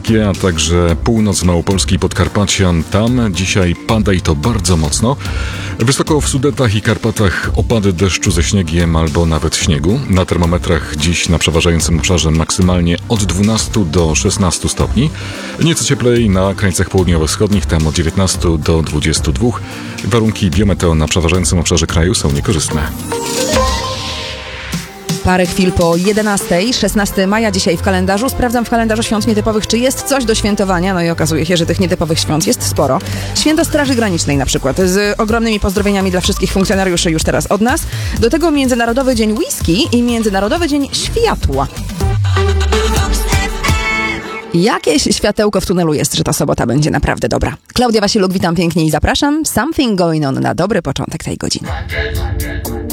Podlaskie, a także północ Małopolski i Podkarpacia. Tam dzisiaj pada i to bardzo mocno. Wysoko w Sudetach i Karpatach opady deszczu ze śniegiem albo nawet śniegu. Na termometrach dziś na przeważającym obszarze maksymalnie od 12 do 16 stopni. Nieco cieplej na krańcach południowo-wschodnich, tam od 19 do 22. Warunki biometeo na przeważającym obszarze kraju są niekorzystne. Parę chwil po 11, 16 maja dzisiaj w kalendarzu. Sprawdzam w kalendarzu świąt nietypowych, czy jest coś do świętowania. No i okazuje się, że tych nietypowych świąt jest sporo. Święto Straży Granicznej na przykład, z ogromnymi pozdrowieniami dla wszystkich funkcjonariuszy już teraz od nas. Do tego Międzynarodowy Dzień Whisky i Międzynarodowy Dzień Światła. Jakieś światełko w tunelu jest, że ta sobota będzie naprawdę dobra. Klaudia Wasiluk, witam pięknie i zapraszam. Something going on na dobry początek tej godziny.